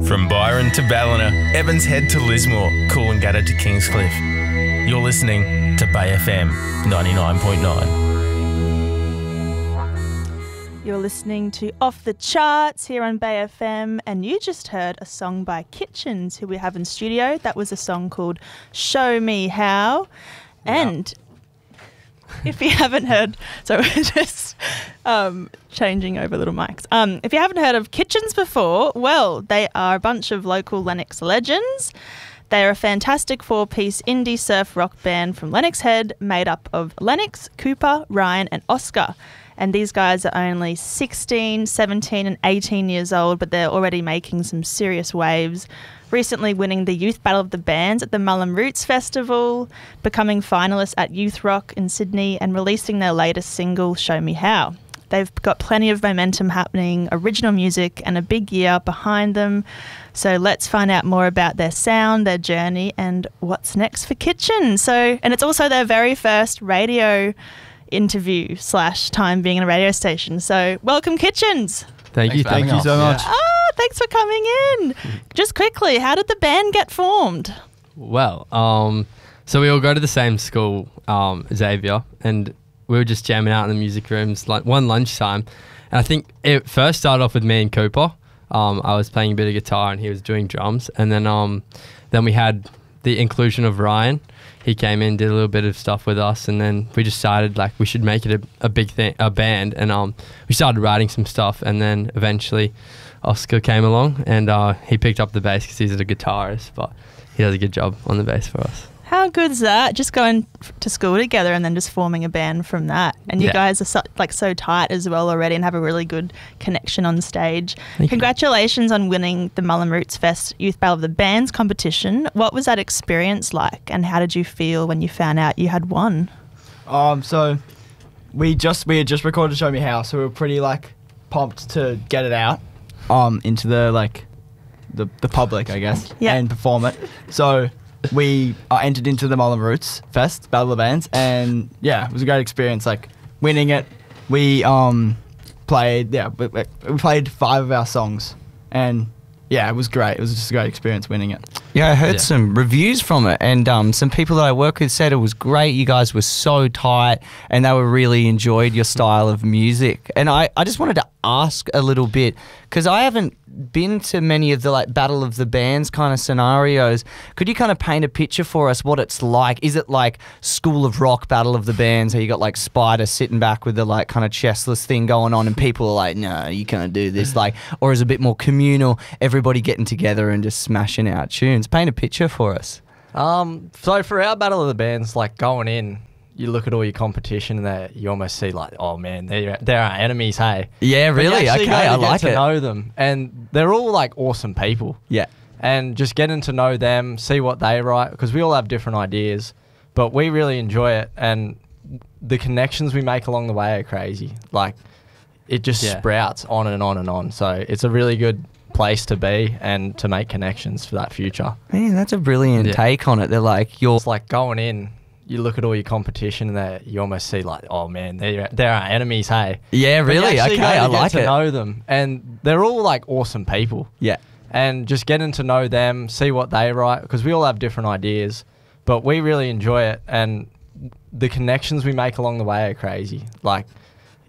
From Byron to Ballina, Evans Head to Lismore, Coolangatta to Kingscliff. You're listening to Bay FM 99.9. You're listening to Off the Charts here on Bay FM, and you just heard a song by Kitchens, who we have in studio. That was a song called Show Me How. And if you haven't heard, so we're just changing over little mics. If you haven't heard of Kitchens before, well, they are a bunch of local Lennox legends. They are a fantastic four-piece indie surf rock band from Lennox Head, made up of Lennox, Cooper, Ryan and Oscar. And these guys are only 16, 17 and 18 years old, but they're already making some serious waves. Recently winning the Youth Battle of the Bands at the Mullum Roots Festival, becoming finalists at Youth Rock in Sydney and releasing their latest single, Show Me How. They've got plenty of momentum happening, original music and a big year behind them. So let's find out more about their sound, their journey and what's next for Kitchen. And it's also their very first radio interview / time being in a radio station. So welcome Kitchens. Thank you so much. Thanks for coming in. Just quickly, how did the band get formed? Well, so we all go to the same school, Xavier, and we were just jamming out in the music rooms like one lunchtime. And I think it first started off with me and Cooper. I was playing a bit of guitar and he was doing drums. And then we had the inclusion of Ryan. He came in, did a little bit of stuff with us, and then we just decided like we should make it a big thing, a band. And we started writing some stuff, and then eventually Oscar came along and he picked up the bass because he's a guitarist, but he does a good job on the bass for us. How good is that? Just going to school together and then just forming a band from that. And you guys are so tight as well already and have a really good connection on stage. Congratulations on winning the Mullum Roots Fest Youth Battle of the Bands competition. What was that experience like and how did you feel when you found out you had won? So we had just recorded Show Me How, so we were pretty pumped to get it out into the public, I guess, and perform it. So we entered into the Mullum Roots Fest, Battle of the Bands, and it was a great experience, winning it. We played 5 of our songs, and it was great. It was just a great experience winning it. Yeah, I heard some reviews from it, and some people that I work with said it was great. You guys were so tight, and they were really enjoyed your style of music. And I just wanted to ask a little bit, because I haven't been to many of the Battle of the Bands kind of scenarios. Could you kind of paint a picture for us what it's like? Is it like School of Rock Battle of the Bands, where you got Spider sitting back with the kind of chestless thing going on and people are like, no, you can't do this, or is it a bit more communal, everybody getting together and just smashing out tunes? Paint a picture for us. So for our Battle of the Bands, going in, you look at all your competition and you almost see oh man, they're our enemies, hey? Yeah, really? Okay, I like it. Get to know them, and they're all awesome people. Yeah. And just getting to know them, see what they write, because we all have different ideas, but we really enjoy it, and the connections we make along the way are crazy. It just sprouts on and on and on. So it's a really good place to be and to make connections for that future. Man, that's a brilliant take on it. They're it's going in, you look at all your competition and you almost see oh man, they're our enemies, hey? Yeah, really? Okay, I like it. Get to know them, and they're all awesome people. Yeah. And just getting to know them, see what they write, because we all have different ideas, but we really enjoy it, and the connections we make along the way are crazy.